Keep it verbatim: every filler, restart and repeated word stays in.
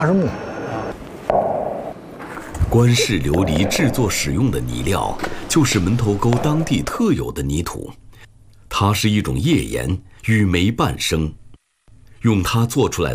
是木。 关氏琉璃制作使用的泥料，就是门头沟当地特有的泥土，它是一种页岩，与煤伴生，用它做出来